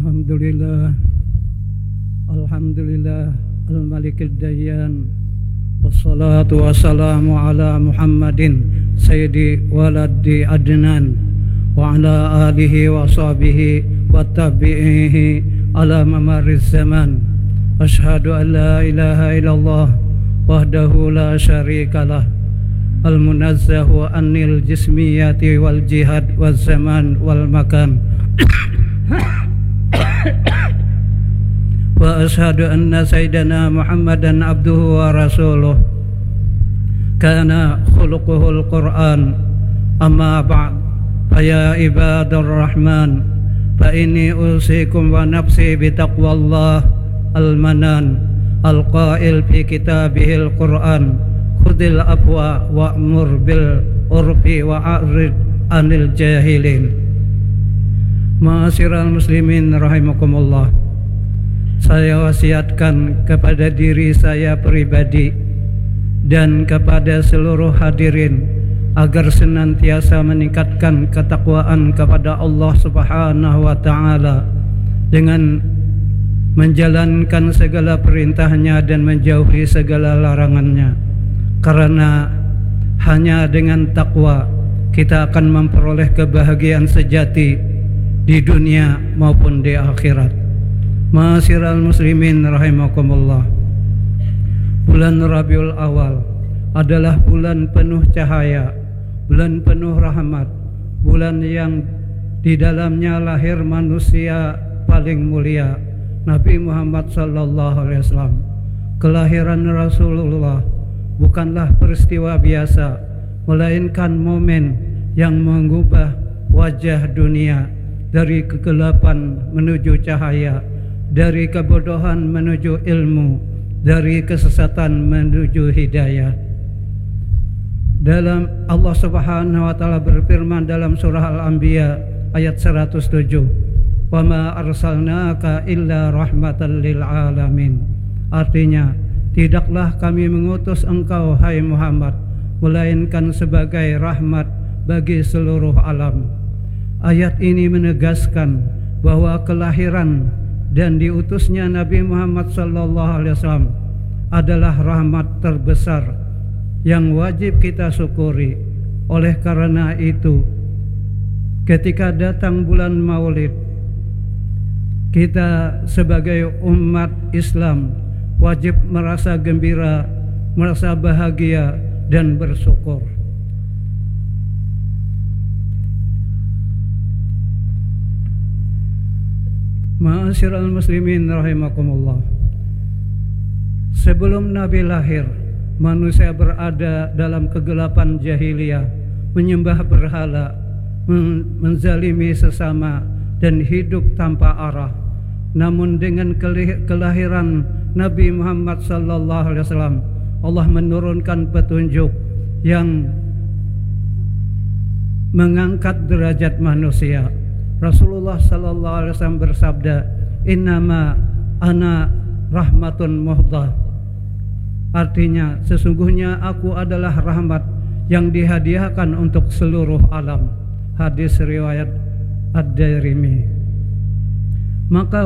Alhamdulillah, Alhamdulillah Al-Malikid Dayyan, wassalatu wassalamu ala Muhammadin Sayyidi waladi Adnan wa ala alihi wa sahbihi wa tabi'ihi ala mamariz zaman. Ashhadu an la ilaha illallah wahdahu la syarikalah, al-munazzahu anil jismiyati wal jihad wal zaman wal makan. Wa ashhadu anna sayyidana Muhammadan abduhu wa rasuluh kana khuluquhul Qur'an. Amma ba'd, ya ibadur rahman, fa inni usikum wa nafsi bi taqwallah al-manan al-qail fi kitabihil Qur'an, khudil afwa wa'mur bil urfi wa'arid anil jahilin. Ma'asyiral muslimin rahimakumullah, saya wasiatkan kepada diri saya pribadi dan kepada seluruh hadirin agar senantiasa meningkatkan ketakwaan kepada Allah Subhanahu wa ta'ala dengan menjalankan segala perintahnya dan menjauhi segala larangannya. Karena hanya dengan takwa kita akan memperoleh kebahagiaan sejati di dunia maupun di akhirat. Ma'asyiral muslimin rahimakumullah, bulan Rabiul Awal adalah bulan penuh cahaya, bulan penuh rahmat, bulan yang di dalamnya lahir manusia paling mulia, Nabi Muhammad sallallahu alaihi wasallam. Kelahiran Rasulullah bukanlah peristiwa biasa, melainkan momen yang mengubah wajah dunia dari kegelapan menuju cahaya, dari kebodohan menuju ilmu, dari kesesatan menuju hidayah. Dalam Allah Subhanahu wa taala berfirman dalam surah Al-Anbiya ayat 107, "Wa ma arsalnaka illa rahmatan lil alamin." Artinya, tidaklah kami mengutus engkau hai Muhammad melainkan sebagai rahmat bagi seluruh alam. Ayat ini menegaskan bahwa kelahiran dan diutusnya Nabi Muhammad SAW adalah rahmat terbesar yang wajib kita syukuri. Oleh karena itu, ketika datang bulan Maulid, kita sebagai umat Islam wajib merasa gembira, merasa bahagia dan bersyukur. Ma'asyiral muslimin rahimakumullah, sebelum Nabi lahir, manusia berada dalam kegelapan jahiliyah, menyembah berhala, menzalimi sesama, dan hidup tanpa arah. Namun dengan kelahiran Nabi Muhammad sallallahu alaihi wasallam, Allah menurunkan petunjuk yang mengangkat derajat manusia. Rasulullah sallallahu alaihi wasallam bersabda, "Innama ana rahmatun muhdah." Artinya, sesungguhnya aku adalah rahmat yang dihadiahkan untuk seluruh alam. Hadis riwayat Ad-Darimi. Maka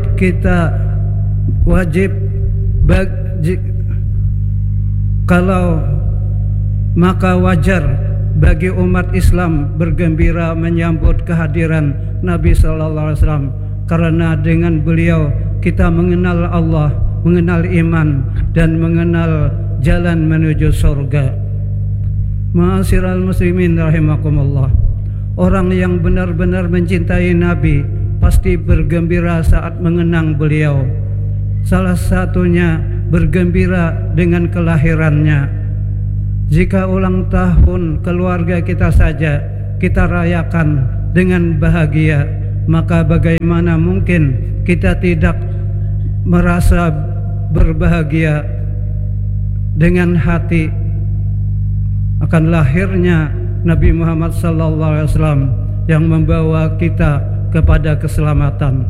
wajar bagi umat Islam bergembira menyambut kehadiran Nabi sallallahu alaihi wasallam, karena dengan beliau kita mengenal Allah, mengenal iman, dan mengenal jalan menuju surga. Ma'asyiral muslimin rahimakumullah, orang yang benar-benar mencintai Nabi pasti bergembira saat mengenang beliau. Salah satunya bergembira dengan kelahirannya. Jika ulang tahun keluarga kita saja kita rayakan dengan bahagia, maka bagaimana mungkin kita tidak merasa berbahagia dengan hati akan lahirnya Nabi Muhammad SAW yang membawa kita kepada keselamatan.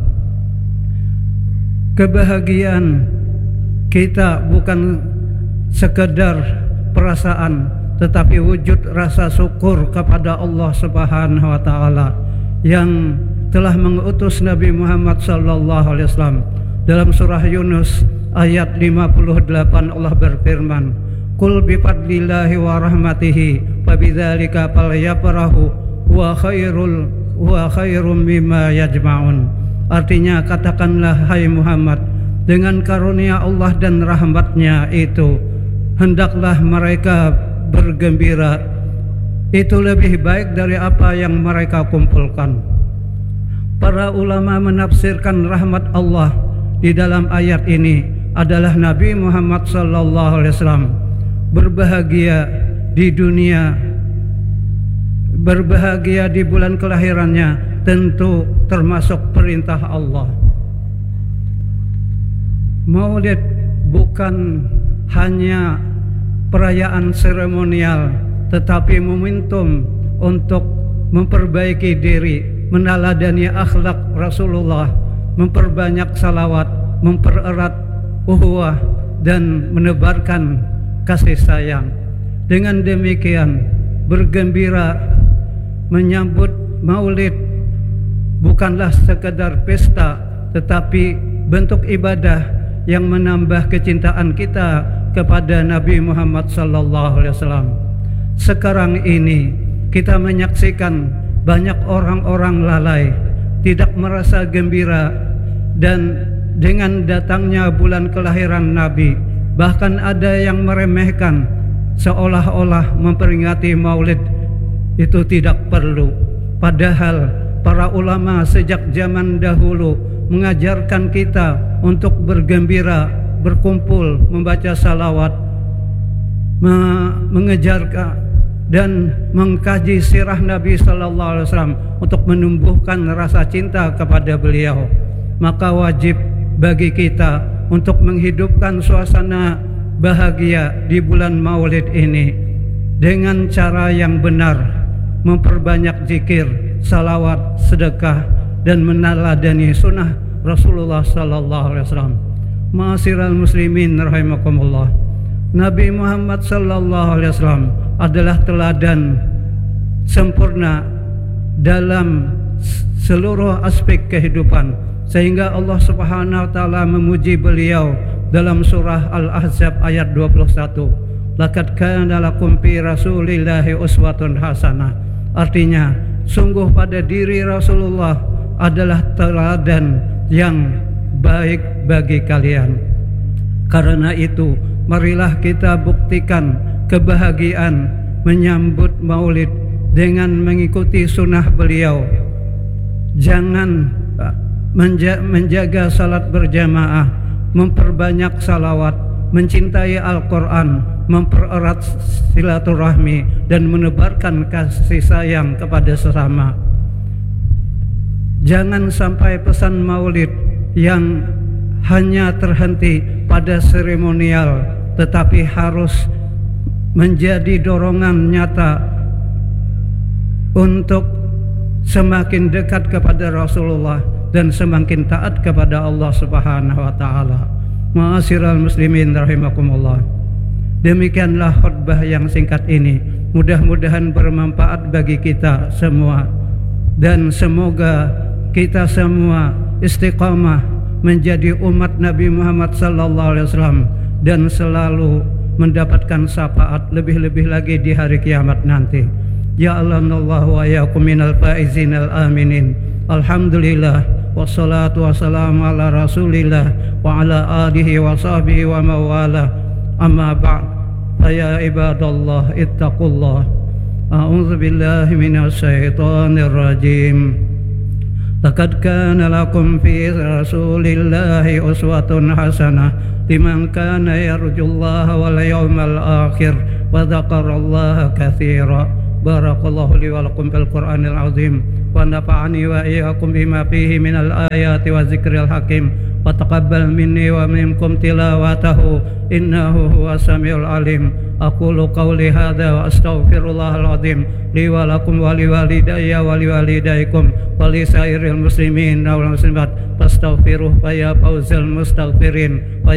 Kebahagiaan kita bukan sekedar perasaan, tetapi wujud rasa syukur kepada Allah Subhanahu wa taala yang telah mengutus Nabi Muhammad sallallahu alaihi wasallam. Dalam surah Yunus ayat 58 Allah berfirman, "Qul bi fadlillahi wa rahmatihi fabidzalika falyafrahu huwa khairum mimma yajma'un." Artinya, katakanlah hai Muhammad, dengan karunia Allah dan rahmatnya itu hendaklah mereka bergembira, itu lebih baik dari apa yang mereka kumpulkan. Para ulama menafsirkan rahmat Allah di dalam ayat ini adalah Nabi Muhammad sallallahu alaihi wasallam berbahagia di dunia, berbahagia di bulan kelahirannya, tentu termasuk perintah Allah. Maulid bukan hanya perayaan seremonial, tetapi momentum untuk memperbaiki diri, meneladani akhlak Rasulullah, memperbanyak salawat, mempererat ukhuwah, dan menebarkan kasih sayang. Dengan demikian, bergembira menyambut Maulid bukanlah sekedar pesta, tetapi bentuk ibadah yang menambah kecintaan kita kepada Nabi Muhammad sallallahu alaihi wasallam. Sekarang ini kita menyaksikan banyak orang-orang lalai, tidak merasa gembira dan dengan datangnya bulan kelahiran Nabi, bahkan ada yang meremehkan seolah-olah memperingati Maulid itu tidak perlu. Padahal para ulama sejak zaman dahulu mengajarkan kita untuk bergembira, berkumpul, membaca salawat, mengejar dan mengkaji sirah Nabi sallallahu alaihi wasallam untuk menumbuhkan rasa cinta kepada beliau. Maka wajib bagi kita untuk menghidupkan suasana bahagia di bulan Maulid ini dengan cara yang benar, memperbanyak zikir, salawat, sedekah, dan meneladani sunnah Rasulullah sallallahu alaihi wasallam. Ma'asyiral muslimin rahimakumullah, Nabi Muhammad sallallahu alaihi wasallam adalah teladan sempurna dalam seluruh aspek kehidupan, sehingga Allah Subhanahu wa taala memuji beliau dalam surah Al-Ahzab ayat 21. Laqad kana lakum fi Rasulillahi uswatun hasanah. Artinya, sungguh pada diri Rasulullah adalah teladan yang baik bagi kalian. Karena itu, marilah kita buktikan kebahagiaan menyambut Maulid dengan mengikuti sunnah beliau. Jangan menjaga salat berjamaah, memperbanyak salawat, mencintai Al-Quran, mempererat silaturahmi, dan menebarkan kasih sayang kepada sesama. Jangan sampai pesan Maulid yang hanya terhenti pada seremonial, tetapi harus menjadi dorongan nyata untuk semakin dekat kepada Rasulullah dan semakin taat kepada Allah Subhanahu wa taala. Ma'asyiral muslimin rahimakumullah. Demikianlah khutbah yang singkat ini. Mudah-mudahan bermanfaat bagi kita semua, dan semoga kita semua istiqamah menjadi umat Nabi Muhammad sallallahu alaihi wasallam dan selalu mendapatkan syafaat, lebih-lebih lagi di hari kiamat nanti. Ya Allah, wa iyyakum minal faizin al aminin. Alhamdulillah, wassalatu wassalamu ala Rasulillah wa ala alihi wa sahbihi wa mawala. Amma ba'd, ya ibadallah ittaqullah. A'udzu billahi minasy syaithanir rajim. Laqad kana lakum fi Rasulillahi uswatun hasanah liman kana yarjullaha wal yawmal akhir wa dzakarallaha katsira. Barakallahu li wa lakum fil Qur'anil azim wa nafa'ani wa iyyakum bima fihi minal ayati wa dzikril hakim wa taqabbal minni wa minkum tilawatahu innahu huwas samiul alim. Aqulu qawli hadza wa astaghfirullahal azim li wa lakum wa li walidayya wa li walidaykum wa li sairil muslimin wal muslimat fastaghfiruh fa ya fawzal mustaghfirin.